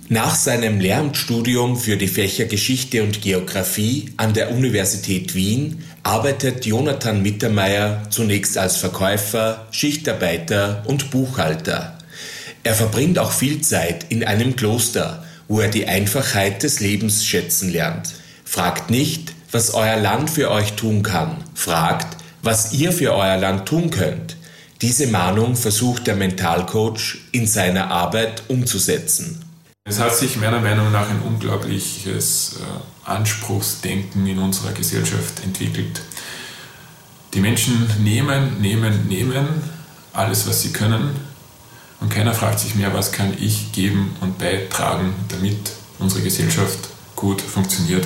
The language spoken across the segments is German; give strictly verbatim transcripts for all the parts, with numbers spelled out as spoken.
Nach seinem Lehramtsstudium für die Fächer Geschichte und Geographie an der Universität Wien arbeitet Jonathan Mittermeier zunächst als Verkäufer, Schichtarbeiter und Buchhalter. Er verbringt auch viel Zeit in einem Kloster, wo er die Einfachheit des Lebens schätzen lernt. Fragt nicht, was euer Land für euch tun kann. Fragt, was ihr für euer Land tun könnt. Diese Mahnung versucht der Mentalcoach in seiner Arbeit umzusetzen. Es hat sich meiner Meinung nach ein unglaubliches äh, Anspruchsdenken in unserer Gesellschaft entwickelt. Die Menschen nehmen, nehmen, nehmen alles, was sie können, und keiner fragt sich mehr, was kann ich geben und beitragen, damit unsere Gesellschaft gut funktioniert.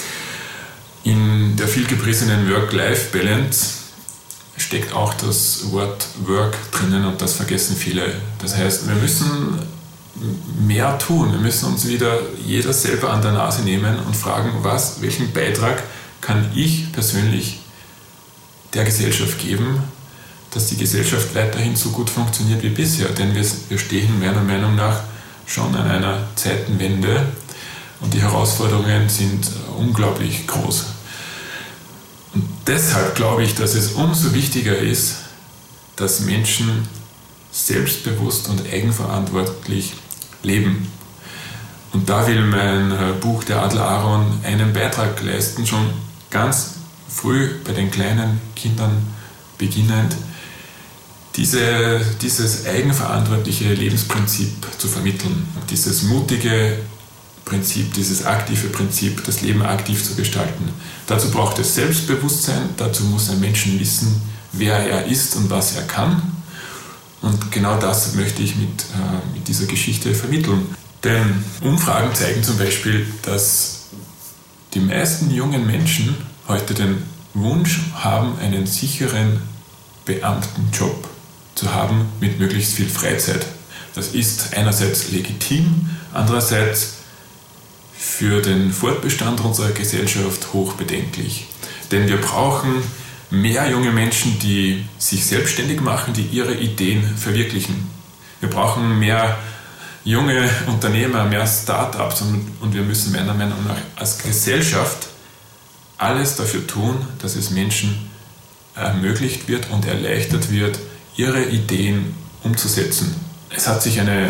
In der vielgepriesenen Work-Life-Balance steckt auch das Wort Work drinnen, und das vergessen viele. Das heißt, wir müssen mehr tun. Wir müssen uns wieder jeder selber an der Nase nehmen und fragen, was, welchen Beitrag kann ich persönlich der Gesellschaft geben, dass die Gesellschaft weiterhin so gut funktioniert wie bisher. Denn wir, wir stehen meiner Meinung nach schon an einer Zeitenwende und die Herausforderungen sind unglaublich groß. Und deshalb glaube ich, dass es umso wichtiger ist, dass Menschen selbstbewusst und eigenverantwortlich leben. Und da will mein Buch Der Adler Aaron einen Beitrag leisten, schon ganz früh bei den kleinen Kindern beginnend, diese, dieses eigenverantwortliche Lebensprinzip zu vermitteln, dieses mutige Prinzip, dieses aktive Prinzip, das Leben aktiv zu gestalten. Dazu braucht es Selbstbewusstsein, dazu muss ein Mensch wissen, wer er ist und was er kann. Und genau das möchte ich mit, äh, mit dieser Geschichte vermitteln. Denn Umfragen zeigen zum Beispiel, dass die meisten jungen Menschen heute den Wunsch haben, einen sicheren Beamtenjob zu haben mit möglichst viel Freizeit. Das ist einerseits legitim, andererseits für den Fortbestand unserer Gesellschaft hochbedenklich. Denn wir brauchen mehr junge Menschen, die sich selbstständig machen, die ihre Ideen verwirklichen. Wir brauchen mehr junge Unternehmer, mehr Start-ups, und, und wir müssen meiner Meinung nach als Gesellschaft alles dafür tun, dass es Menschen ermöglicht wird und erleichtert wird, ihre Ideen umzusetzen. Es hat sich eine,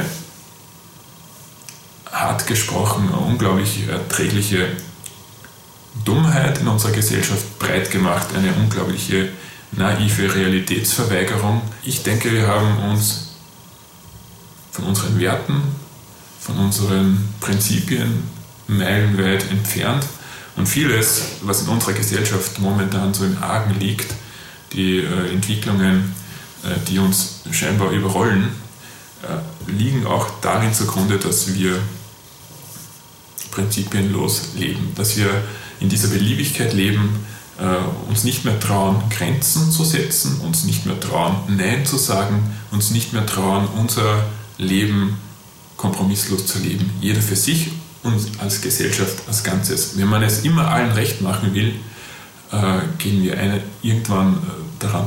hart gesprochen, unglaublich erträgliche Dummheit in unserer Gesellschaft breit gemacht, eine unglaubliche naive Realitätsverweigerung. Ich denke, wir haben uns von unseren Werten, von unseren Prinzipien meilenweit entfernt, und vieles, was in unserer Gesellschaft momentan so im Argen liegt, die äh, Entwicklungen, äh, die uns scheinbar überrollen, äh, liegen auch darin zugrunde, dass wir prinzipienlos leben, dass wir in dieser Beliebigkeit leben, äh, uns nicht mehr trauen, Grenzen zu setzen, uns nicht mehr trauen, Nein zu sagen, uns nicht mehr trauen, unser Leben kompromisslos zu leben. Jeder für sich und als Gesellschaft als Ganzes. Wenn man es immer allen recht machen will, äh, gehen wir eine, irgendwann äh, daran